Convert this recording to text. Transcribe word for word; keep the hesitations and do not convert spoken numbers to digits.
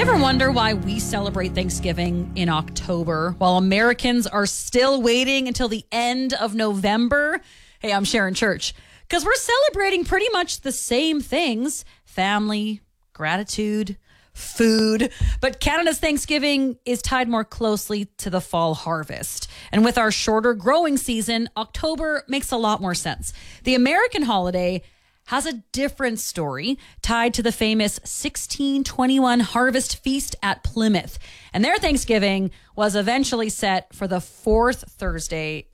ever wonder why we celebrate Thanksgiving in October while Americans are still waiting until the end of November? Hey, I'm Sharon Church. Because we're celebrating pretty much the same things: family, gratitude, food. But Canada's Thanksgiving is tied more closely to the fall harvest. And with our shorter growing season, October makes a lot more sense. The American holiday has a different story tied to the famous sixteen twenty-one harvest feast at Plymouth. And their Thanksgiving was eventually set for the fourth Thursday